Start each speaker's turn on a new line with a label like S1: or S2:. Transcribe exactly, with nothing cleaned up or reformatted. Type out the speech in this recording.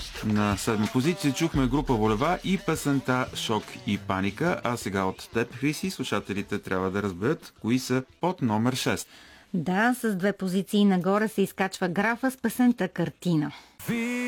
S1: На седма позиция чухме група Волева и песента "Шок и паника", а сега от теб, Хриси, слушателите трябва да разберат кои са под номер шест.
S2: Да, с две позиции нагоре се изкачва Графа с песента "Картина".